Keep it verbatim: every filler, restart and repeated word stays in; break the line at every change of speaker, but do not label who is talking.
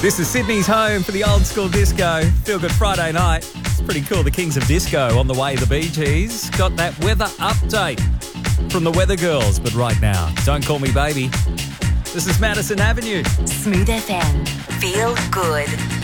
This is Sydney's home for the old school disco. Feel Good Friday night. It's pretty cool. The Kings of Disco on the way. The Bee Gees got that weather update from the Weather Girls. But right now, Don't Call Me Baby. This is Madison Avenue.
Smooth F M. Feel good.